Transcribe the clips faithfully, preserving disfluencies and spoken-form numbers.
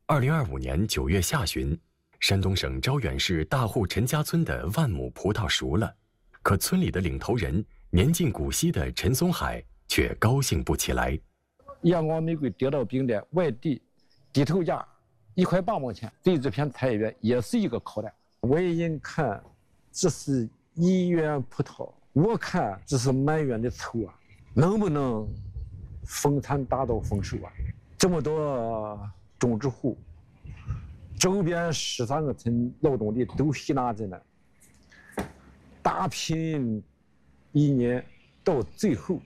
二零二五年九月下旬，山东省招远市大户陈家村的万亩葡萄熟了，可村里的领头人年近古稀的陈松海却高兴不起来。 阳光玫瑰得到并列外地低头价一块八毛钱，对这片菜园也是一个考验。外人看这是一园葡萄，我看这是满园的愁啊，能不能丰产达到丰收啊？这么多种植户，周边十三个村劳动力都吸纳进来，打拼一年，到最后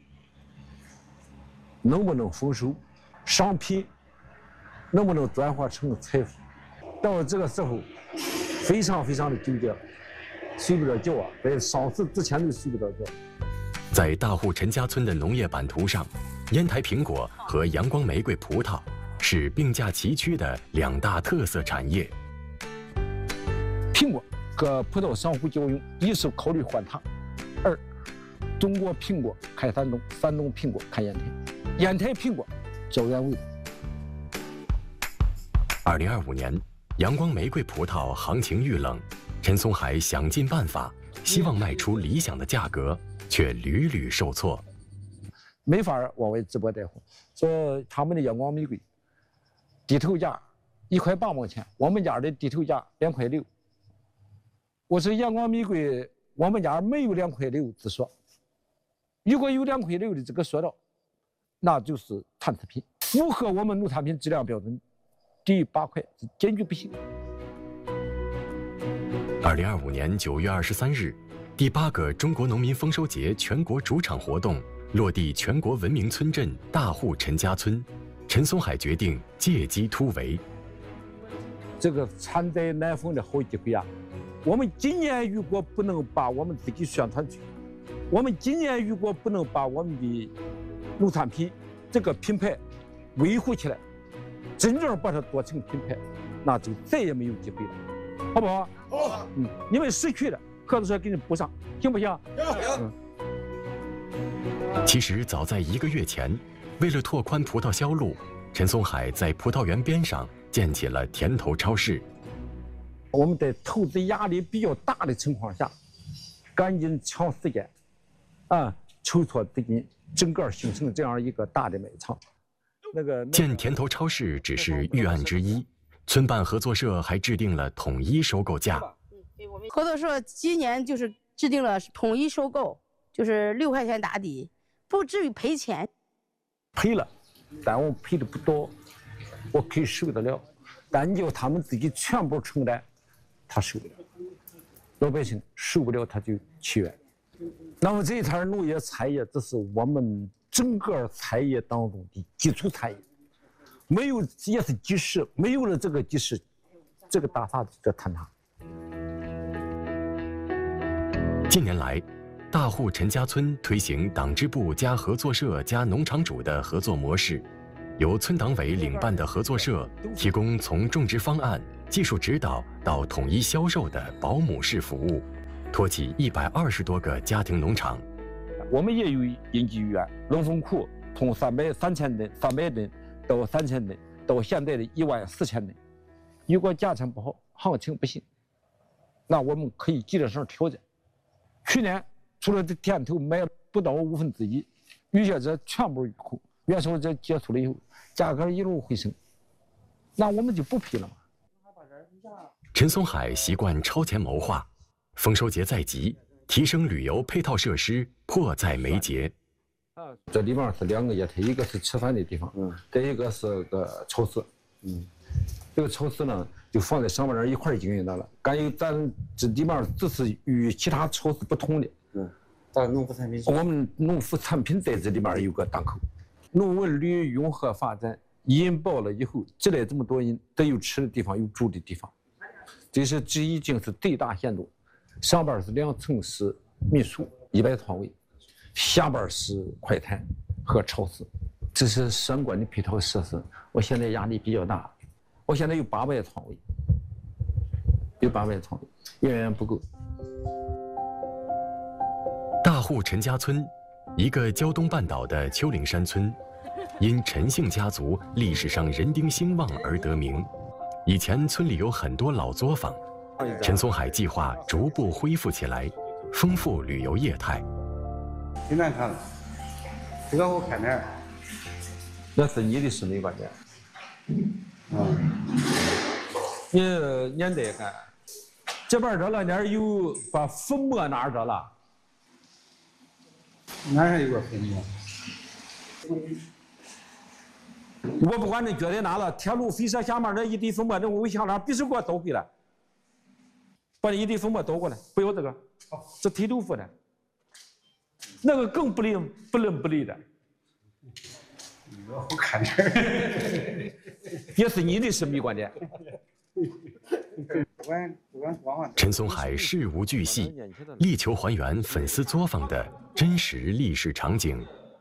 能不能丰收，商品能不能转化成财富，到这个时候非常非常的纠结，睡不着觉啊，在上市之前都睡不着觉。 在大户陈家村的农业版图上，烟台苹果和阳光玫瑰葡萄是并驾齐驱的两大特色产业。 苹果和葡萄相互交用，一是考虑换塔，二中国苹果开山东，山东苹果开烟台，烟台苹果招远味。 二零二五年，阳光玫瑰葡萄行情遇冷，陈松海想尽办法，希望卖出理想的价格，却屡屡受挫。 没法往外直播带货，说他们的阳光玫瑰低头价一块八毛钱，我们家的低头价两块六。我说阳光玫瑰，我们家没有两块六之说，如果有两块六的这个说道，那就是残次品，符合我们农产品质量标准，低于八块是坚决不行。 二零二五年九月二十三日，第八个中国农民丰收节全国主场活动落地全国文明村镇大户陈家村，陈松海决定借机突围。 这个产灾难逢的好机会啊！我们今年如果不能把我们自己宣传出去，我们今年如果不能把我们的农产品这个品牌维护起来，真正把它做成品牌，那就再也没有机会了，好不好？好。嗯，你们失去了，合作社给你补上，行不行？行。 嗯。其实早在一个月前，为了拓宽葡萄销路，陈松海在葡萄园边上建起了田头超市。 我们在投资压力比较大的情况下，赶紧抢时间，啊，筹措资金，整个形成这样一个大的卖场。那个建田头超市只是预案之一，村办合作社还制定了统一收购价。 合作社今年就是制定了统一收购，就是六块钱打底，不至于赔钱。 赔了，但我赔的不多，我可以受得了。但你叫他们自己全部承担，他受不了。老百姓受不了，他就起源。那么这一摊农业产业，这是我们整个产业当中的基础产业，没有也是基石，没有了这个基石，这个大厦就坍塌。 近年来，大户陈家村推行党支部加合作社加农场主的合作模式，由村党委领办的合作社提供从种植方案、技术指导到统一销售的保姆式服务，托起一百二十多个家庭农场。 我们也有应急园，龙凤库从三百三千吨、三百吨到三千吨，到现在的一万四千吨。如果价钱不好，行情不行，那我们可以接着上调整。去年除了这田头卖不到五分之一，余下者全部入库。原收者结束了以后，价格一路回升，那我们就不赔了嘛。 陈松海习惯超前谋划，丰收节在即，提升旅游配套设施迫在眉睫。 这里面是两个业态，一个是吃饭的地方，嗯，再一个是个超市，嗯，这个超市呢就放在上面人一块经营的了。感觉咱这里面只是与其他超市不同的，嗯，咱农副产品，我们农副产品在这里面有个档口。农文旅融合发展，引爆了以后，积累这么多人，得有吃的地方，有住的地方，这是这已经是最大限度。上边是两层是民宿一百床位，下边是快餐和超市，这是相关的配套设施。我现在压力比较大，我现在有八百床位，有八百床位，远远不够。 大户陈家村，一个胶东半岛的丘陵山村，因陈姓家族历史上人丁兴旺而得名。 以前村里有很多老作坊，陈松海计划逐步恢复起来，丰富旅游业态。 挺难看的，这个我看点儿。 那是你的审美观点。 嗯。 你年代感，这边这了点有把粉末哪儿这了？ 哪儿有个粉末？ 我不管你觉得哪了，铁路飞车下面那一堆粉末，那我下来必须给我倒回来，把那一堆粉末倒过来，不要这个，这推豆腐的，那个更不灵不伦不类的。 我看点儿， 也是你的审美观点。 不管不管光环。 陈松海事无巨细，力求还原粉丝作坊的真实历史场景。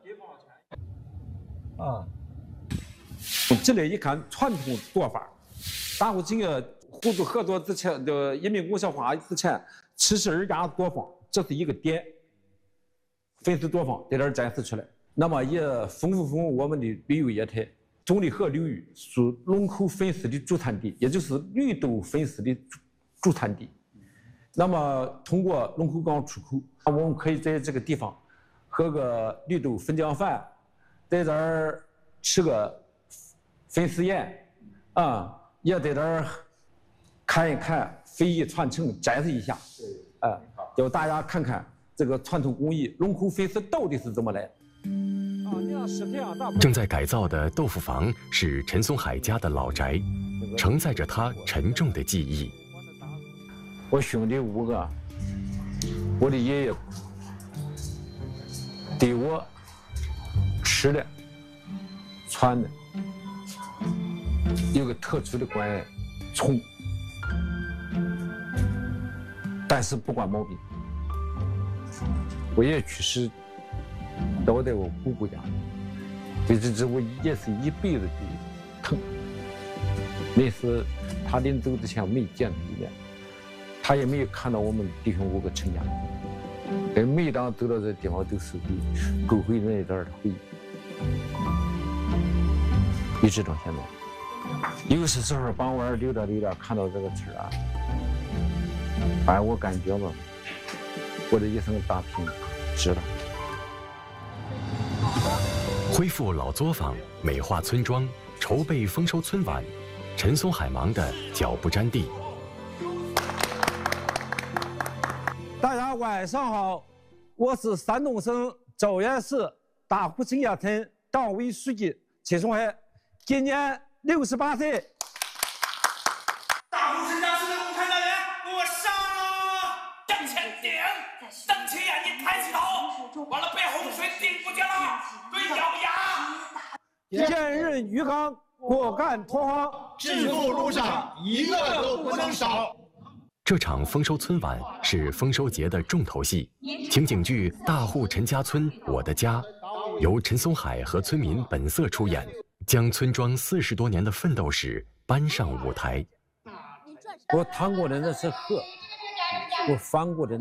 啊，这里一看传统做法，大户企业互助合作之前的人民公社化之前，七十二家作坊，这是一个点。粉丝作坊在这儿展示出来，那么也丰富丰富我们的旅游业态。中里河流域是龙口粉丝的主产地，也就是绿豆粉丝的主主产地。那么通过龙口港出口，我们可以在这个地方喝个绿豆粉浆饭，在这儿吃个粉丝宴，啊，也在这儿看一看非遗传承，展示一下，啊，叫大家看看这个传统工艺龙口粉丝到底是怎么来的。 正在改造的豆腐房是陈松海家的老宅，承载着他沉重的记忆。 我兄弟五个，我的爷爷对我吃的、穿的有个特殊的关爱，宠，但是不管毛病。我爷爷去世。倒在我姑姑家，对这这我也是一辈子的疼。那时他临走之前没见他一面，他也没有看到我们弟兄五个成家。但每当走到这地方，都是会勾回那一段的回忆，一直到现在。有些时候傍晚溜达溜达，看到这个词啊，哎，我感觉吧，我这一生打拼值了。 恢复老作坊，美化村庄，筹备丰收春晚，陈松海忙得脚不沾地。 大家晚上好，我是山东省枣源市大户青叶村党委书记陈松海，今年六十八岁。 大户陈家村的共产党员，我上了！向前顶，瞪起眼睛，抬起头，完了背后的水顶过去了，对，咬牙。 坚韧于刚，果敢拓荒， 致富路上一个都不能少。 这场丰收春晚是丰收节的重头戏，情景剧《大户陈家村我的家》由陈松海和村民本色出演，将村庄四十多年的奋斗史搬上舞台。 我趟过的那是河，我翻过的那